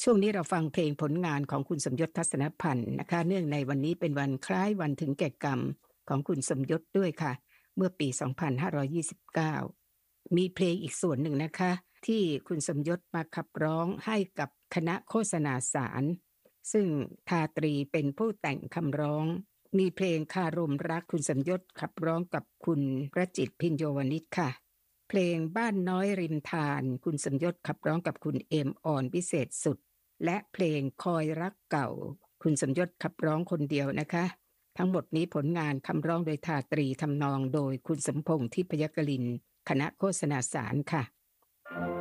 ช่วงนี้เราฟังเพลงผลงานของคุณสมยศทัศนพันธ์นะคะเนื่องในวันนี้เป็นวันคล้ายวันถึงแก่กรรมของคุณสมยศด้วยค่ะเมื่อปี2529มีเพลงอีกส่วนหนึ่งนะคะที่คุณสมยศมาขับร้องให้กับคณะโฆษณาสารซึ่งทาตรีเป็นผู้แต่งคำร้องมีเพลงคารมรักคุณสมยศขับร้องกับคุณประจิตรพิญโยวนิชค่ะเพลงบ้านน้อยริมทานคุณสมยศขับร้องกับคุณเอมออนวิเศษสุดและเพลงคอยรักเก่าคุณสมยศขับร้องคนเดียวนะคะทั้งหมดนี้ผลงานคำร้องโดยทาตรีทำนองโดยคุณสมพงษ์ทิพยกลินคณะโฆษณาสารค่ะ